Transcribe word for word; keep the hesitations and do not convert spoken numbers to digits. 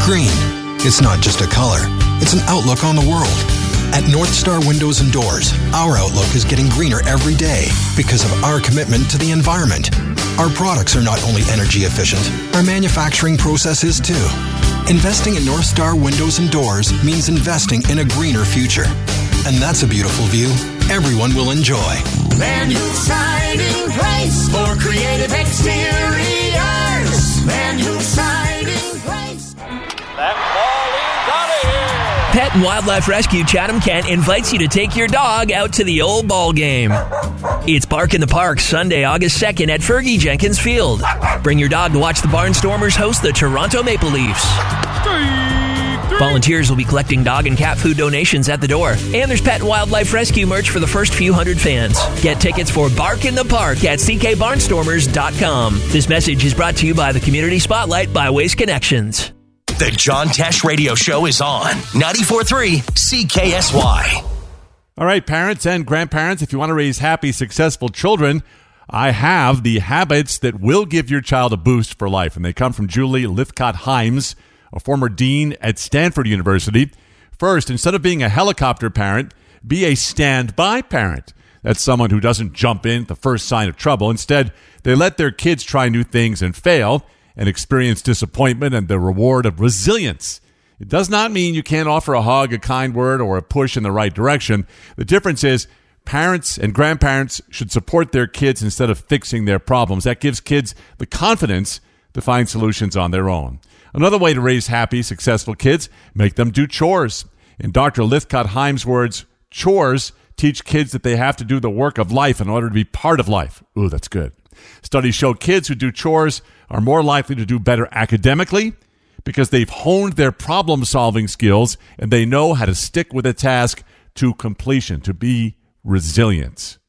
Green. It's not just a color, it's an outlook on the world. At North Star Windows and Doors, our outlook is getting greener every day because of our commitment to the environment. Our products are not only energy efficient, our manufacturing process is too. Investing in North Star Windows and Doors means investing in a greener future. And that's a beautiful view everyone will enjoy. Van Hool Siding Place for creative exteriors. Van Hool Siding Place. That ball is out of here. Pet and Wildlife Rescue Chatham-Kent invites you to take your dog out to the old ball game. It's Bark in the Park, Sunday, August second at Fergie Jenkins Field. Bring your dog to watch the Barnstormers host the Toronto Maple Leafs. Volunteers will be collecting dog and cat food donations at the door. And there's Pet and Wildlife Rescue merch for the first few hundred fans. Get tickets for Bark in the Park at c k barnstormers dot com. This message is brought to you by the Community Spotlight by Waste Connections. The John Tesh Radio Show is on ninety-four point three C K S Y. All right, parents and grandparents, if you want to raise happy, successful children, I have the habits that will give your child a boost for life. And they come from Julie Lithcott-Himes, a former dean at Stanford University. First, instead of being a helicopter parent, be a standby parent. That's someone who doesn't jump in at the first sign of trouble. Instead, they let their kids try new things and fail and experience disappointment and the reward of resilience. It does not mean you can't offer a hug, a kind word, or a push in the right direction. The difference is parents and grandparents should support their kids instead of fixing their problems. That gives kids the confidence to find solutions on their own. Another way to raise happy, successful kids, make them do chores. In Doctor Lithcott-Himes' words, chores teach kids that they have to do the work of life in order to be part of life. Ooh, that's good. Studies show kids who do chores are more likely to do better academically because they've honed their problem-solving skills and they know how to stick with a task to completion, to be resilient.